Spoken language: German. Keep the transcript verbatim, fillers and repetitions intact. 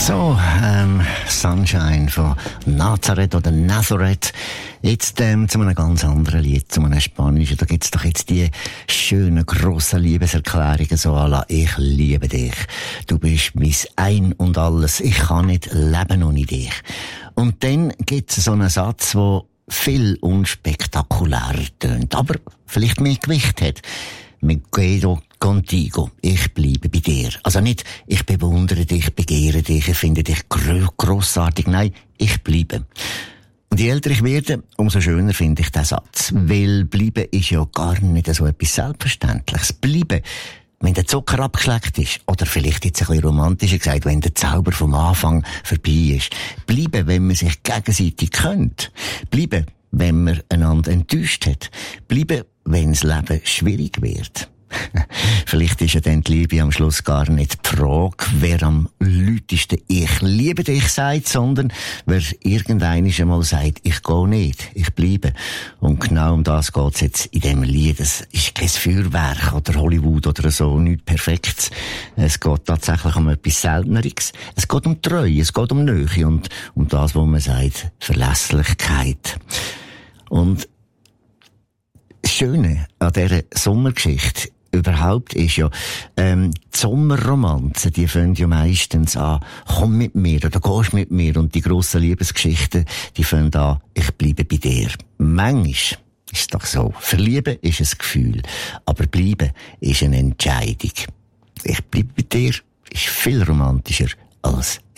So, ähm, Sunshine von Nazareth oder Nazareth. Jetzt ähm, zu einem ganz anderen Lied, zu einem spanischen. Da gibt's doch jetzt die schönen, grossen Liebeserklärungen, so à la «Ich liebe dich. Du bist mein Ein und Alles. Ich kann nicht leben ohne dich.» Und dann gibt's so einen Satz, der viel unspektakulärer tönt, aber vielleicht mehr Gewicht hat. «Me quedo contigo. Ich bleibe bei dir.» Also nicht, ich bewundere dich, begehre dich, ich finde dich gro- grossartig. Nein, ich bleibe. Und je älter ich werde, umso schöner finde ich den Satz. Weil bleiben ist ja gar nicht so etwas Selbstverständliches. Bleiben, wenn der Zucker abgeschleckt ist, oder vielleicht jetzt ein bisschen romantischer gesagt, wenn der Zauber vom Anfang vorbei ist. Bleiben, wenn man sich gegenseitig kennt. Bleiben, wenn man einander enttäuscht hat. Bleiben, wenn das Leben schwierig wird. Vielleicht ist ja dann die Liebe am Schluss gar nicht die Frage, wer am lautesten «Ich liebe dich» sagt, sondern wer irgendwann einmal sagt «Ich gehe nicht, ich bleibe». Und genau um das geht's jetzt in diesem Lied. Es ist kein Feuerwerk oder Hollywood oder so, nichts Perfektes. Es geht tatsächlich um etwas Selteneres. Es geht um Treue, es geht um Nähe und um das, was man sagt, Verlässlichkeit. Und das Schöne an dieser Sommergeschichte überhaupt ist ja, ähm, die Sommerromanzen, die fangen ja meistens an, komm mit mir oder gehst mit mir, und die grossen Liebesgeschichten, die fangen an, ich bleibe bei dir. Manchmal ist es doch so, verlieben ist ein Gefühl, aber bleiben ist eine Entscheidung. Ich bleibe bei dir ist viel romantischer als